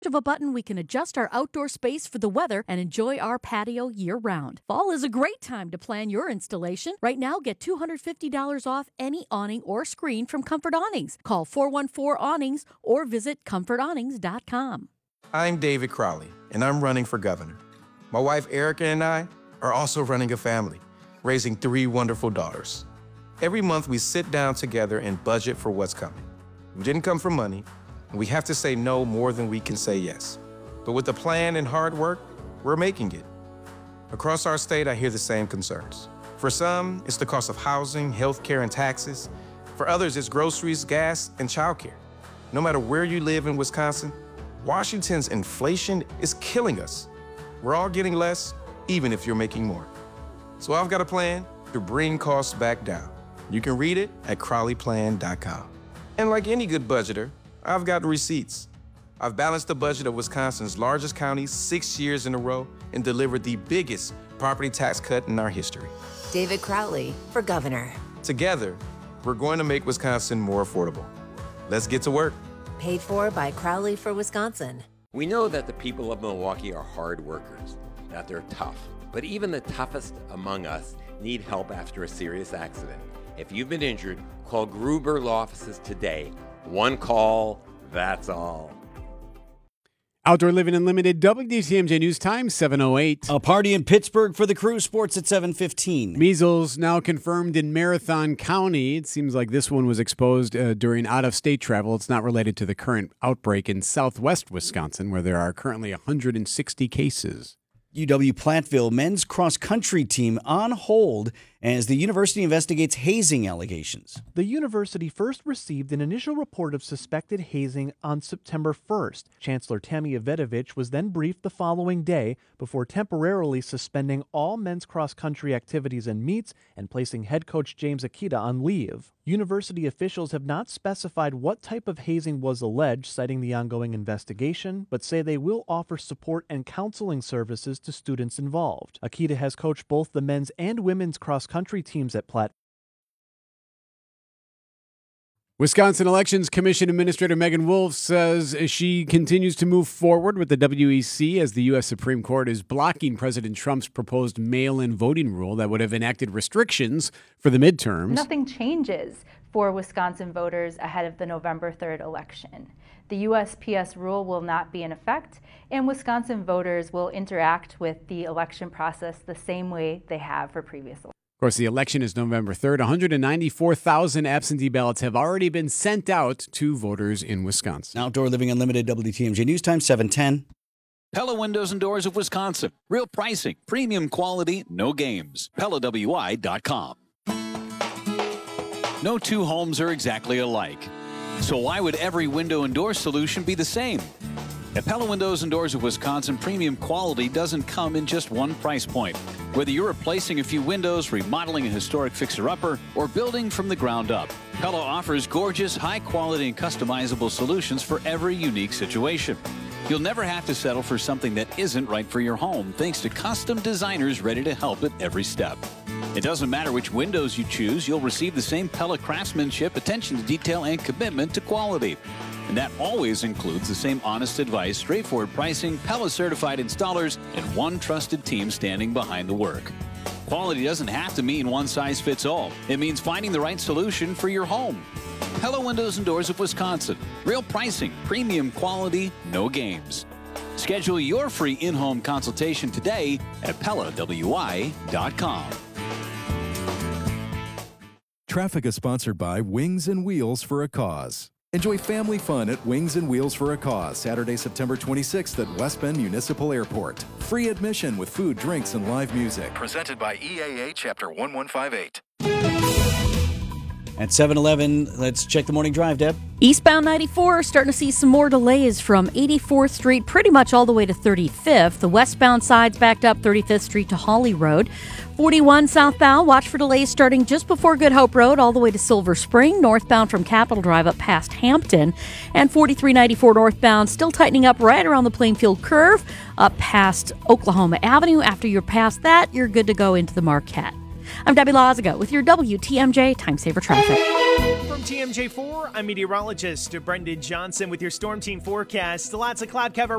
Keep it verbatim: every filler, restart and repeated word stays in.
of a button, we can adjust our outdoor space for the weather and enjoy our patio year-round. Fall is a great time to plan your installation. Right now, get two hundred fifty dollars off any awning or screen from Comfort Awnings. Call four one four awnings or visit comfort awnings dot com. I'm David Crowley, and I'm running for governor. My wife Erica and I are also running a family, raising three wonderful daughters. Every month, we sit down together and budget for what's coming. We didn't come for money, and we have to say no more than we can say yes. But with a plan and hard work, we're making it. Across our state, I hear the same concerns. For some, it's the cost of housing, healthcare, and taxes. For others, it's groceries, gas, and childcare. No matter where you live in Wisconsin, Washington's inflation is killing us. We're all getting less, even if you're making more. So I've got a plan to bring costs back down. You can read it at crowley plan dot com. And like any good budgeter, I've got receipts. I've balanced the budget of Wisconsin's largest county six years in a row and delivered the biggest property tax cut in our history. David Crowley for governor. Together, we're going to make Wisconsin more affordable. Let's get to work. Paid for by Crowley for Wisconsin. We know that the people of Milwaukee are hard workers, that they're tough. But even the toughest among us need help after a serious accident. If you've been injured, call Gruber Law Offices today. One call, that's all. Outdoor Living Unlimited, W T M J News Time, seven oh eight. A party in Pittsburgh for the crew, sports at seven fifteen. Measles now confirmed in Marathon County. It seems like this one was exposed uh, during out-of-state travel. It's not related to the current outbreak in southwest Wisconsin, where there are currently one hundred sixty cases. U W-Platteville men's cross-country team on hold as the university investigates hazing allegations. The university first received an initial report of suspected hazing on September first. Chancellor Tammy Avedovich was then briefed the following day before temporarily suspending all men's cross-country activities and meets and placing head coach James Akita on leave. University officials have not specified what type of hazing was alleged, citing the ongoing investigation, but say they will offer support and counseling services to students involved. Akita has coached both the men's and women's cross-country teams at Platt. Wisconsin Elections Commission Administrator Megan Wolf says she continues to move forward with the W E C as the U S Supreme Court is blocking President Trump's proposed mail-in voting rule that would have enacted restrictions for the midterms. Nothing changes for Wisconsin voters ahead of the November third election. The U S P S rule will not be in effect, and Wisconsin voters will interact with the election process the same way they have for previous elections. Of course, the election is November third. one hundred ninety-four thousand absentee ballots have already been sent out to voters in Wisconsin. Outdoor Living Unlimited, W T M J News Time, seven ten. Pella Windows and Doors of Wisconsin. Real pricing, premium quality, no games. Pella W I dot com. No two homes are exactly alike. So why would every window and door solution be the same? At Pella Windows and Doors of Wisconsin, premium quality doesn't come in just one price point. Whether you're replacing a few windows, remodeling a historic fixer-upper, or building from the ground up, Pella offers gorgeous, high-quality, and customizable solutions for every unique situation. You'll never have to settle for something that isn't right for your home, thanks to custom designers ready to help at every step. It doesn't matter which windows you choose, you'll receive the same Pella craftsmanship, attention to detail, and commitment to quality. And that always includes the same honest advice, straightforward pricing, Pella-certified installers, and one trusted team standing behind the work. Quality doesn't have to mean one size fits all. It means finding the right solution for your home. Pella Windows and Doors of Wisconsin. Real pricing, premium quality, no games. Schedule your free in-home consultation today at Pella W I dot com. Traffic is sponsored by Wings and Wheels for a Cause. Enjoy family fun at Wings and Wheels for a Cause, Saturday, September twenty-sixth at West Bend Municipal Airport. Free admission with food, drinks, and live music. Presented by E A A Chapter one one five eight. At seven eleven, let's check the morning drive, Deb. Eastbound ninety-four, starting to see some more delays from eighty-fourth Street pretty much all the way to thirty-fifth. The westbound side's backed up thirty-fifth Street to Holly Road. forty-one southbound, watch for delays starting just before Good Hope Road all the way to Silver Spring. Northbound from Capitol Drive up past Hampton. And forty-three ninety-four northbound still tightening up right around the Plainfield curve up past Oklahoma Avenue. After you're past that, you're good to go into the Marquette. I'm Debbie Lazago with your W T M J Time Saver Traffic. From T M J four, I'm meteorologist Brendan Johnson with your Storm Team forecast. Lots of cloud cover